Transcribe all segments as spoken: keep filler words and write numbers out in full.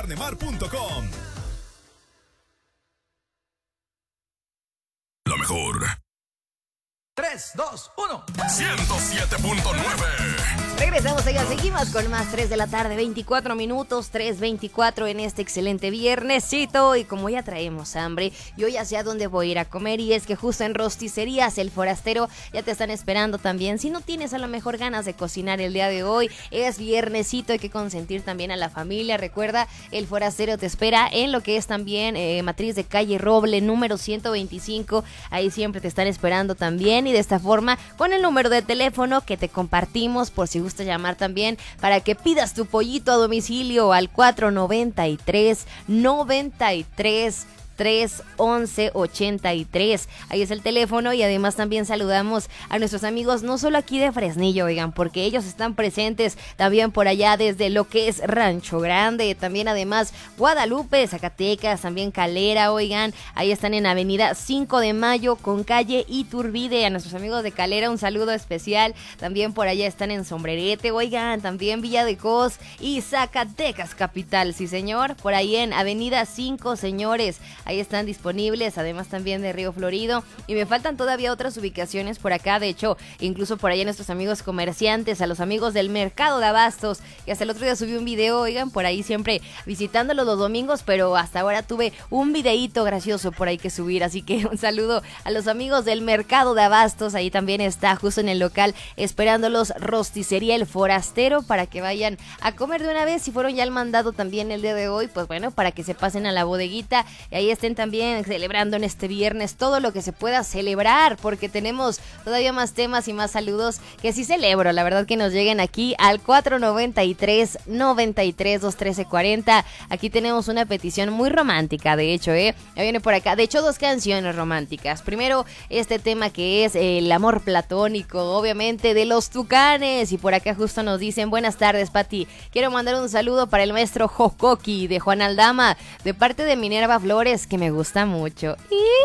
carnemar punto com. Lo mejor. tres, dos, uno. ciento siete punto nueve. Regresamos, ya seguimos con más. Tres de la tarde, veinticuatro minutos, tres veinticuatro en este excelente viernesito. Y como ya traemos hambre, yo ya sé a dónde voy a ir a comer. Y es que justo en Rosticerías El Forastero ya te están esperando también. Si no tienes a lo mejor ganas de cocinar el día de hoy, es viernesito, hay que consentir también a la familia. Recuerda, El Forastero te espera en lo que es también eh, Matriz de Calle Roble, número ciento veinticinco. Ahí siempre te están esperando también. Y de esta forma, con el número de teléfono que te compartimos, por si gusta llamar también, para que pidas tu pollito a domicilio al cuatro noventa y tres, noventa y tres, tres once ochenta y tres. Ahí es el teléfono. Y además también saludamos a nuestros amigos no solo aquí de Fresnillo, oigan, porque ellos están presentes también por allá desde lo que es Rancho Grande, también además Guadalupe, Zacatecas, también Calera, oigan, ahí están en avenida cinco de mayo con calle Iturbide. A nuestros amigos de Calera un saludo especial. También por allá están en Sombrerete, oigan, también Villa de Cos y Zacatecas capital, sí señor, por ahí en avenida cinco, señores. Ahí están disponibles, además también de Río Florido. Y me faltan todavía otras ubicaciones por acá. De hecho, incluso por allá nuestros amigos comerciantes, a los amigos del Mercado de Abastos. Y hasta el otro día subí un video, oigan, por ahí siempre visitándolos los domingos. Pero hasta ahora tuve un videíto gracioso por ahí que subir. Así que un saludo a los amigos del Mercado de Abastos. Ahí también está justo en el local esperándolos Rosticería El Forastero para que vayan a comer de una vez. Si fueron ya al mandado también el día de hoy, pues bueno, para que se pasen a la bodeguita. Y ahí estén también celebrando en este viernes todo lo que se pueda celebrar, porque tenemos todavía más temas y más saludos que sí celebro, la verdad, que nos lleguen aquí al cuatro noventa y tres, noventa y tres, doscientos trece, cuarenta. Aquí tenemos una petición muy romántica, de hecho, eh, ya viene por acá, de hecho dos canciones románticas. Primero este tema que es el amor platónico, obviamente de Los Tucanes, y por acá justo nos dicen: buenas tardes, Pati, quiero mandar un saludo para el maestro Jocoqui de Juan Aldama, de parte de Minerva Flores, que me gusta mucho.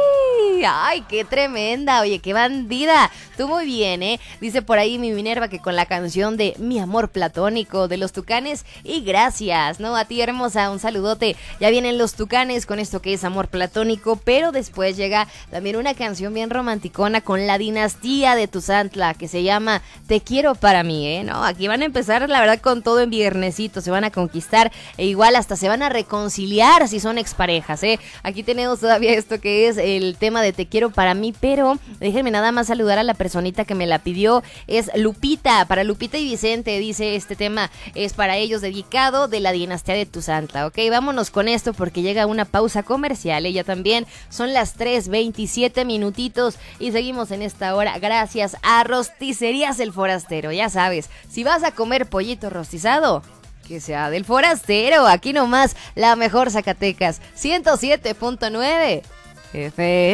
¡Y! ¡Ay, qué tremenda! Oye, qué bandida. Tú muy bien, ¿eh? Dice por ahí mi Minerva que con la canción de Mi Amor Platónico de Los Tucanes. Y gracias, ¿no? A ti, hermosa, un saludote. Ya vienen Los Tucanes con esto que es Amor Platónico, pero después llega también una canción bien romanticona con la dinastía de Tuzantla que se llama Te Quiero Para Mí, ¿eh? No, aquí van a empezar, la verdad, con todo en viernesito. Se van a conquistar e igual hasta se van a reconciliar si son exparejas, ¿eh? Aquí tenemos todavía esto que es el tema de Te Quiero Para Mí, pero déjenme nada más saludar a la personita que me la pidió. Es Lupita, para Lupita y Vicente, dice: este tema es para ellos, dedicado, de la dinastía de Tuzantla. Ok, vámonos con esto porque llega una pausa comercial. Ella también, son las tres veintisiete minutitos y seguimos en esta hora gracias a Rosticerías El Forastero. Ya sabes, si vas a comer pollito rostizado, que sea del Forastero. Aquí nomás, la mejor Zacatecas, ciento siete punto nueve F M.